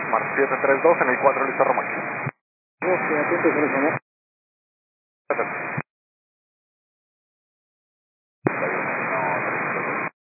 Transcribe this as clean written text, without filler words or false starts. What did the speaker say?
Mar 732 en el 4 listo Roma. Ok, atento, corazón.